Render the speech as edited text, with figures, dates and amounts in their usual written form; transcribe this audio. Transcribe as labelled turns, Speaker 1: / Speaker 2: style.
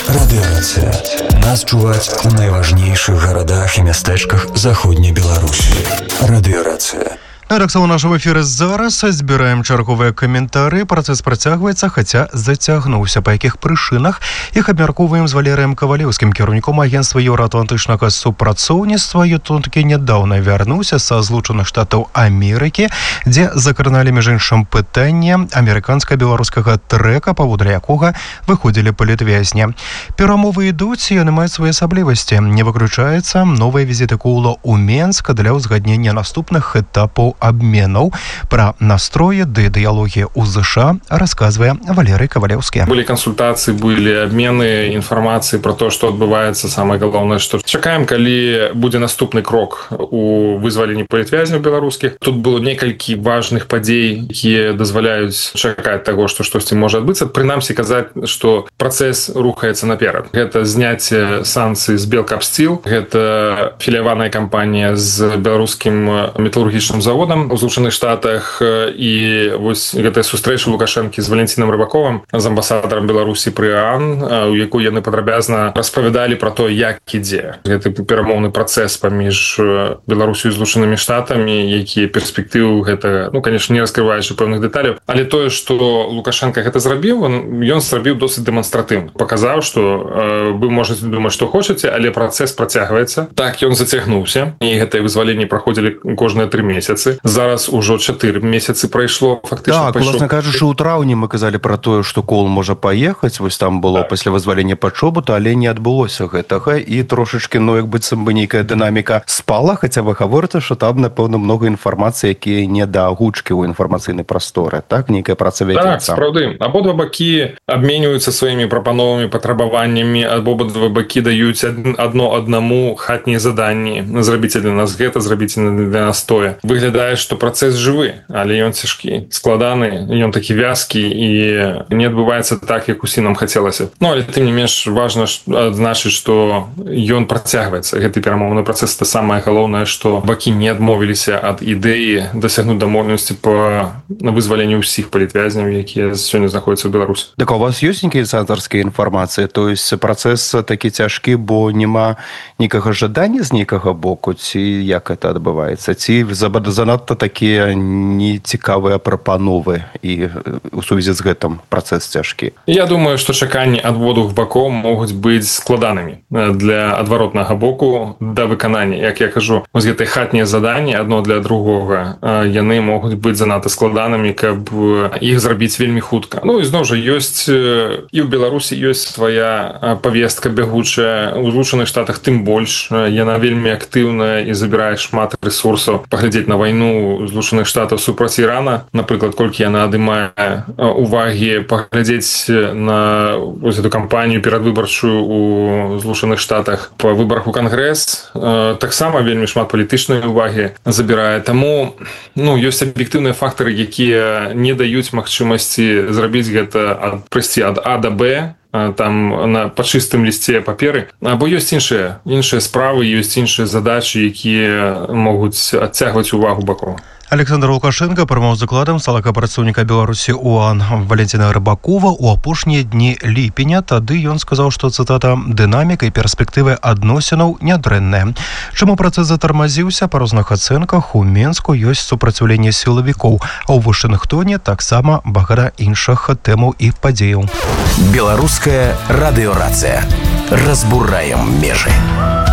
Speaker 1: Радыёрацыя. Нас чуваць у найважнейшых гарадах і мястэчках заходняй Беларусі. Радыёрацыя.
Speaker 2: Редакція у нашому ефірі зараз. Збираємо чергові коментарі. Процес працягваецца, хаця зацягнуўся. Па якіх прычынах іх абмяркоўваем з Валерыем Кавалеўскім, кіраўніком агентства еўраатлантычнага супрацоўніцтва. Ён такі нядаўна вярнуўся са Злучаных Штатаў Амерыкі, дзе закраналі, між іншым, пытанне амерыканска-беларускага трэка, паводле якога выходзілі палітвязні. Перамовы ідуць, яны маюць свае асаблівасці. Не выключаецца новыя візіты Коула ў Менск для ўзгаднення наступных этапаў обменов. Про настрои да дыялогі у США рассказывая Валерий Кавалеўскі.
Speaker 3: Были консультации, были обмены информации про то, что отбывается. Самое главное, что чакаем, калі будзе наступны крок у вызваленні палітвязняў беларускіх. Тут было некалькі важных падзей, якія дазваляюць чакаць таго, што штосьці можа адбыцца. Прынамсі казаць, што працэс рухаецца наперад. Гэта зняцце санкцый з Белкапстил, гэта філіяваная кампанія з беларускім металургічным заводам у Злучаных Штатах, і вось гэтая сустрэча Лукашэнкі з Валентинам Рыбаковым, з амбасадарам Беларусі пры ААН, у якой яны падрабязна распавядалі пра то, як ідзе гэты перамоўны працэс паміж Беларусю і Злучанымі Штатамі, якія перспектывы гэта, конечно, не раскрываючы пэўных дэталяў, але тое, што Лукашенко гэта зрабіў, ён зрабіў досыць дэманстратыўна. Паказаў, што вы можаце думаць, што хочаце, але працэс працягваецца. Так, ён зацягнуўся, і гэтае вызваленне праходзілі кожныя 3 месяцы. Зараз ужо 4 месяцы прайшло, фактычна.
Speaker 2: Так, власна кажучы, у траўні мы казалі пра тое, што Коул можа паехаць, вось там было пасля вызвалення пачобута, але не адбылося гэтага, і трошачкі, як быццам бы нейкая дынаміка спала, хаця вы гаворыце, што там, напэўна, многа інфармацыі, якія не да агучкі ў інфармацыйнай прасторы, так? Нейкая праца вядзецца.
Speaker 3: Так, сапраўды. Абодва бакі абменьваюцца сваімі прапановамі, патрабаваннямі, абодва бакі даюць адно аднаму хатнія заданні. Зрабіце для нас гэта, зрабіце для нас тое. Выглядае, што працэс жывы, але ён цяжкі, складаны, ён такі вязкі і не адбываецца так, як усім нам хацелася. Але тым не менш важна адзначыць, што ён працягваецца. Гэты перамоўны працэс — это самае галоўнае, што бакі не адмовіліся ад ідэі дасягнуць дамоўленасці па вызваленню ўсіх палітвязняў, якія сёння знаходзяцца ў Беларусі.
Speaker 2: Так, у вас ёсць нейкія інсайдэрскія інфармацыі? То есть працэс такі цяжкі, бо няма нейкага жадання з нейкага боку, ці як это адбываецца? Ці занадта такія нецікавыя прапановы, і у сувязі з гэтым працэс цяжкі?
Speaker 3: Я думаю, што чаканні ад абодвух бакоў могуць быць складанымі для адваротнага боку да выканання. Як я кажу, вось гэтыя хатнія заданні адно для другога, яны могуць быць занадта складанымі, каб іх зрабіць вельмі хутка. І зноў жа ёсць і ў Беларусі ёсць свая павестка бягучая, у Злучаных Штатах тым больш. Яна вельмі актыўная і забірае шмат рэсурсаў. Паглядзець на вайну Злучаных Штатаў супраць Ірана, напрыклад, колькі яна адымае увагі, паглядзець на эту кампанію перадвыбарчую у Злучаных Штатах па выбарах у Кангрэс, таксама вельмі шмат палітычнай увагі забірае. Таму ёсць аб'ектыўныя фактары, якія не даюць магчымасці зрабіць гэта, прыйсці ад А да Б, там па чыстым лісце паперы, або ёсць іншыя справы, ёсць іншыя задачы, якія могуць адцягваць увагу бакоў.
Speaker 2: Александр Лукашенко прымаў закладам сталага працоўніка Беларусі УАН Валентина Рыбакова у апошнія дні ліпеня. Тады ён сказаў, што, цытата, «дынаміка і перспектывы адносінаў нядрэнныя». Чаму працэс затармазіўся? Па розных ацэнках у Менску ёсць супраціўленне сілавікоў, а ў Вашынгтоне таксама багата іншых тэмаў і падзеяў.
Speaker 1: Беларуская радыёрацыя. Разбураем межы.